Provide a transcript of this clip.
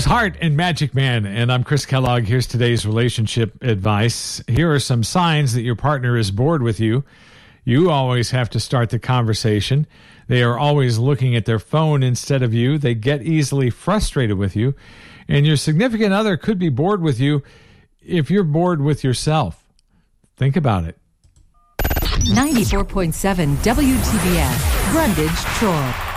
Heart and Magic Man, and I'm Chris Kellogg. Here's today's relationship advice. Here are some signs that your partner is bored with you. You always have to start the conversation. They are always looking at their phone instead of you. They get easily frustrated with you. And your significant other could be bored with you if you're bored with yourself. Think about it. 94.7 WTBS, Brundage, Troy.